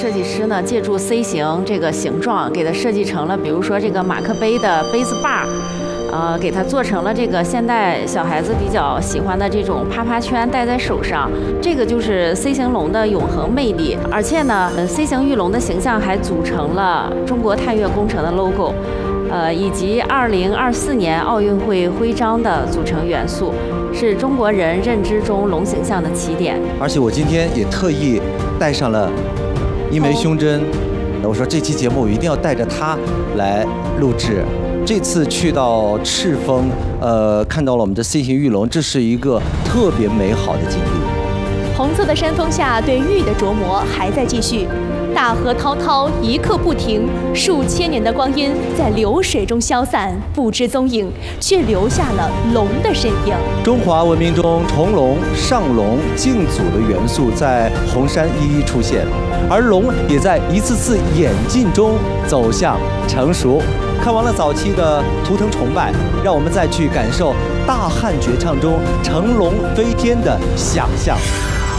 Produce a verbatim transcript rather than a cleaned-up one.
设计师呢，借助 C 型这个形状，给它设计成了，比如说这个马克杯的杯子把儿。呃，给它做成了这个现代小孩子比较喜欢的这种啪啪圈，戴在手上。这个就是 C 型龙的永恒魅力。而且呢 ，C 型玉龙的形象还组成了中国探月工程的 logo， 呃，以及二零二四年奥运会徽章的组成元素，是中国人认知中龙形象的起点。 而且我今天也特意带上了一枚胸针，我说这期节目我一定要带着它来录制。这次去到赤峰，呃，看到了我们的 C 型玉龙，这是一个特别美好的经历。 红色的山峰下，对玉的琢磨还在继续。大河滔滔，一刻不停，数千年的光阴在流水中消散，不知踪影，却留下了龙的身影。 中华文明中重龙、上龙、敬祖的元素在红山一一出现，而龙也在一次次演进中走向成熟。看完了早期的图腾崇拜，让我们再去感受大汉绝唱中乘龙飞天的想象。